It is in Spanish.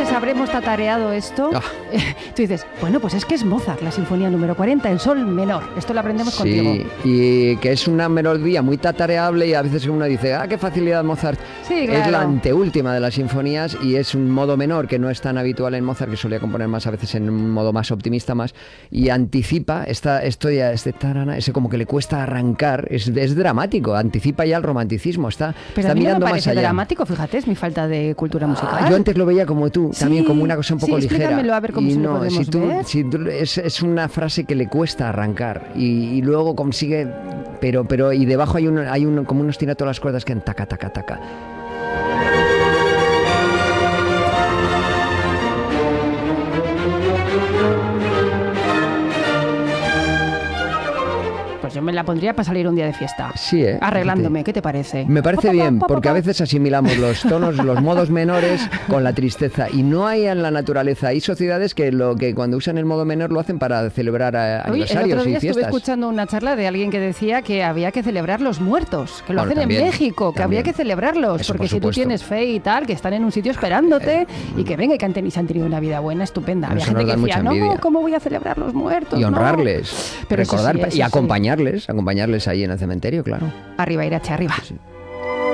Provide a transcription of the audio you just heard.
veces habremos tatareado esto. Tú dices, bueno, pues es que es Mozart, la sinfonía número 40 en sol menor. Esto lo aprendemos contigo. Sí, y que es una melodía muy tatareable y a veces uno dice, qué facilidad Mozart. Sí, claro. Es la anteúltima de las sinfonías y es un modo menor que no es tan habitual en Mozart, que solía componer más a veces en un modo más optimista más, y anticipa ese como que le cuesta arrancar, es dramático, anticipa ya el romanticismo, está Pero a mí mirando no me más parece allá. dramático, fíjate, es mi falta de cultura musical. Yo antes lo veía como tú, también como una cosa un poco ligera. Explícamelo a ver cómo se lo podemos ver. Es una frase que le cuesta arrancar y luego consigue, pero y debajo hay como un ostinato de las cuerdas que en taca, taca, taca. Pues yo me la pondría para salir un día de fiesta. Sí, arreglándome, ¿qué te parece? Me parece bien, porque a veces asimilamos los tonos, los modos menores con la tristeza, y no hay en la naturaleza. Hay sociedades que cuando usan el modo menor lo hacen para celebrar aniversarios y el otro día fiestas. estuve escuchando una charla de alguien que decía que había que celebrar los muertos, que lo hacen también, en México, que había que celebrarlos, eso, porque si tú tienes fe y tal, que están en un sitio esperándote y que venga y que han tenido una vida buena, estupenda. Había gente que decía, no, ¿cómo voy a celebrar los muertos? Y honrarles, pero recordar eso sí, y acompañarles ahí en el cementerio, claro. Arriba, Irache, arriba. Sí.